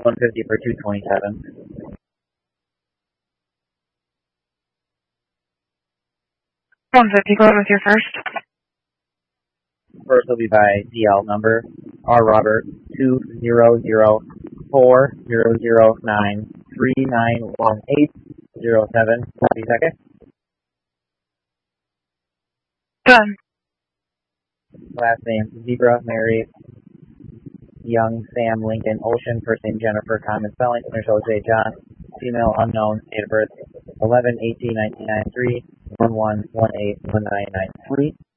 150 for 227. $150, go ahead with your first. First will be by DL number R Robert 2004009391807. 40 seconds. Done. Last name Zebra Mary Young Sam Lincoln Ocean. First name Jennifer common spelling. Initial J John. Female unknown. Date of birth 11/18/1993. 11/18/1993.